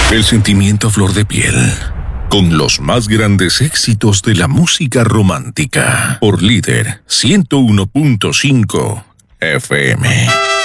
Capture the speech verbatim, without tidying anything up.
El sentimiento a flor de piel, con los más grandes éxitos de la música romántica, por Líder ciento uno punto cinco F M.